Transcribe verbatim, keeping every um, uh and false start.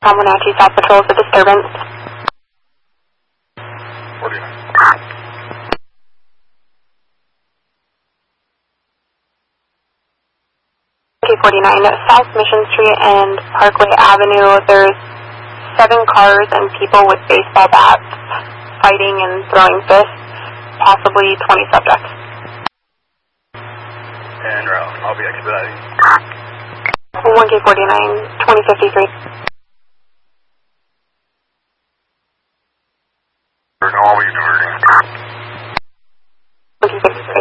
Wenatchee South Patrol is a disturbance. forty-nine. Okay, forty-nine, South Mission Street and Parkway Avenue. There's seven cars and people with baseball bats fighting and throwing fists, possibly twenty subjects. And route, I'll be expediting. one K forty-nine, twenty fifty-three. No, I'll be diverting. one K fifty-three.